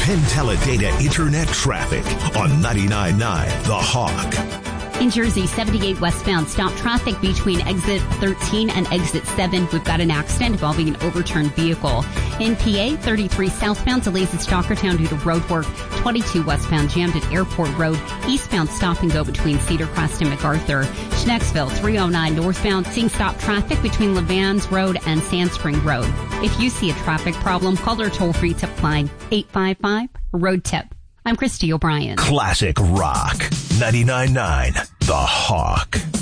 Teledata Internet traffic on 99.9 The Hawk. In Jersey, 78 westbound, stop traffic between exit 13 and exit 7. We've got an accident involving an overturned vehicle. In PA, 33 southbound, delays at Stockertown due to road work. 22 westbound, jammed at Airport Road. Eastbound, stop and go between Cedar Crest and MacArthur. Schnecksville, 309 northbound, seeing stop traffic between Levans Road and Sand Spring Road. If you see a traffic problem, call our toll-free tip line, 855-ROAD-TIP. I'm Christy O'Brien. Classic Rock, 99.9 The Hawk.